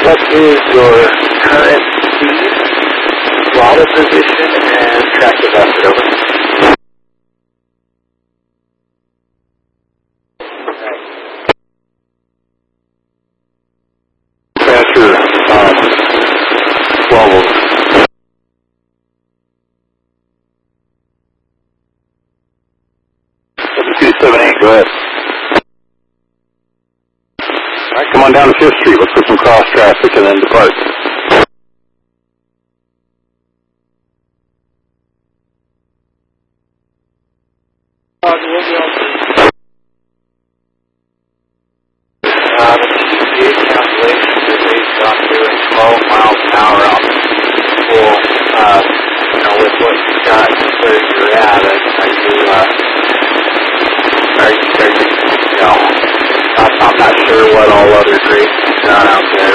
What is your current speed, throttle position, and track capacity? Over. Faster, 12 over. 278, go ahead. Alright, come on down to 5th Street. Let's put some cross traffic and then depart. The PCA calculations are based on doing 12 miles an hour on full, with what you've got where you're at. I'm not sure what all other grades you've got out there.